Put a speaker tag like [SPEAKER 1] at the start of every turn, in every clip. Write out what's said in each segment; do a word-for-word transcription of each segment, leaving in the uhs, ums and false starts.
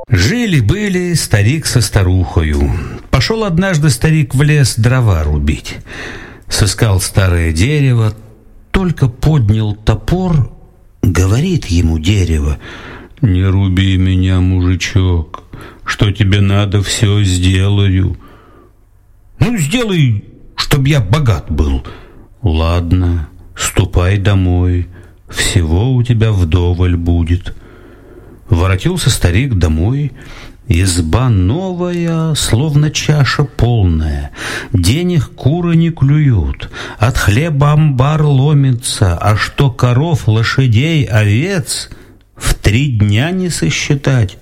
[SPEAKER 1] Жили-были старик со старухою. Пошел однажды старик в лес дрова рубить. Сыскал старое дерево, только поднял топор, говорит ему дерево: «Не руби меня, мужичок, что тебе надо, все сделаю». «Ну, сделай, чтоб я богат был». «Ладно, ступай домой, всего у тебя вдоволь будет». Воротился старик домой. Изба новая, словно чаша полная. Денег куры не клюют, от хлеба амбар ломится, а что коров, лошадей, овец в три дня не сосчитать.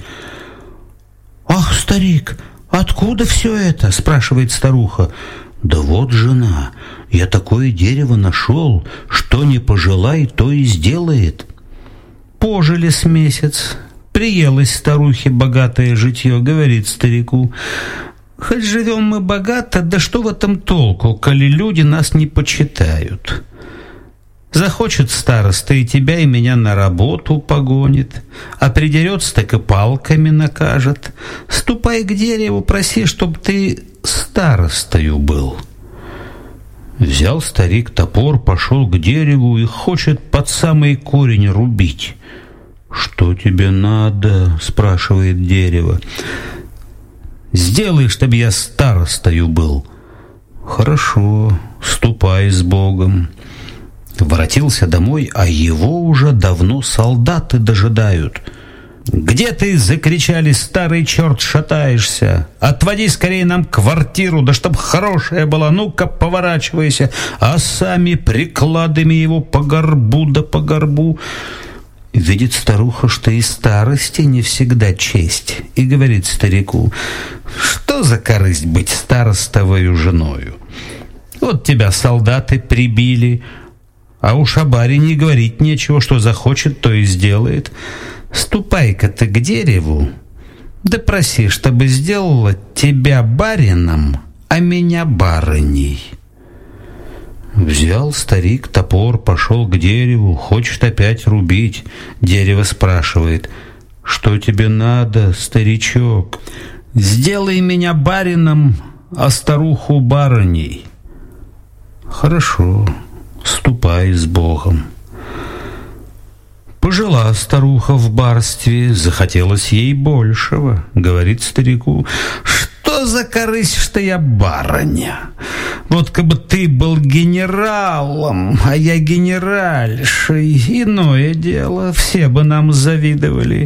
[SPEAKER 1] «Ах, старик, откуда все это?» — спрашивает старуха. «Да вот, жена, я такое дерево нашел, что не пожелай, то и сделает». Пожили с месяц. Приелось старухе богатое житье, говорит старику: «Хоть живем мы богато, да что в этом толку, коли люди нас не почитают? Захочет староста и тебя, и меня на работу погонит, а придерется, так и палками накажет. Ступай к дереву, проси, чтоб ты старостою был». Взял старик топор, пошел к дереву и хочет под самый корень рубить. «Что тебе надо?» — спрашивает дерево. «Сделай, чтобы я старостою был». «Хорошо, ступай с Богом». Воротился домой, а его уже давно солдаты дожидают. «Где ты?» — закричали: «старый черт, шатаешься! Отводи скорее нам квартиру, да чтоб хорошая была, ну-ка поворачивайся!» А сами прикладами его по горбу да по горбу. Видит старуха, что и старости не всегда честь, и говорит старику: «Что за корысть быть старостовою женою? Вот тебя солдаты прибили, а уж о барине говорить нечего, что захочет, то и сделает. Ступай-ка ты к дереву, да проси, чтобы сделала тебя барином, а меня барыней». Взял старик топор, пошел к дереву, хочет опять рубить. Дерево спрашивает: «Что тебе надо, старичок?» «Сделай меня барином, а старуху барыней». «Хорошо, ступай с Богом». Пожила старуха в барстве, захотелось ей большего. Говорит старику: «Что за корысть, что я барыня? Вот как бы ты был генералом, а я генеральшей, иное дело, все бы нам завидовали.